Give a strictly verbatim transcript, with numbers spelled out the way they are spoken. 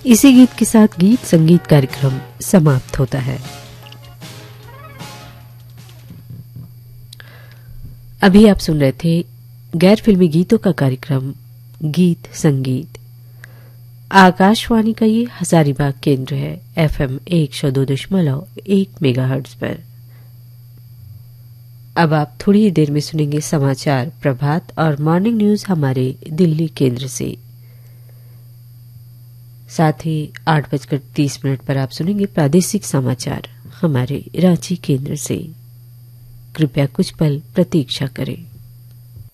इसी गीत के साथ गीत संगीत कार्यक्रम समाप्त होता है। अभी आप सुन रहे थे गैर फिल्मी गीतों का कार्यक्रम गीत संगीत। आकाशवाणी का ये हजारीबाग केंद्र है, एफएम एक सौ दो दशमलव एक मेगाहर्ट्ज पर। अब आप थोड़ी ही देर में सुनेंगे समाचार प्रभात और मॉर्निंग न्यूज हमारे दिल्ली केंद्र से। साथ ही आठ बजकर तीस मिनट पर आप सुनेंगे प्रादेशिक समाचार हमारे रांची केंद्र से। कृपया कुछ पल प्रतीक्षा करें।